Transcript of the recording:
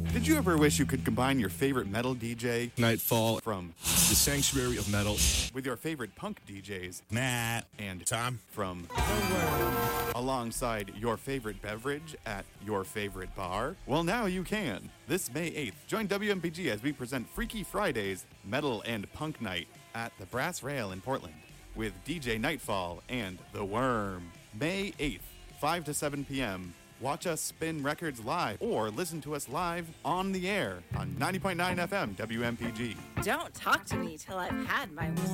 Did you ever wish you could combine your favorite metal DJ Nightfall from the sanctuary of metal with your favorite punk DJs Matt and Tom from alongside your favorite beverage at your favorite bar? Well, now you can. This May 8th, join WMPG as we present Freaky Fridays Metal and Punk Night at the Brass Rail in Portland with DJ Nightfall and The Worm. May 8th, 5 to 7 p.m. Watch us spin records live or listen to us live on the air on 90.9 FM WMPG. Don't talk to me till I've had my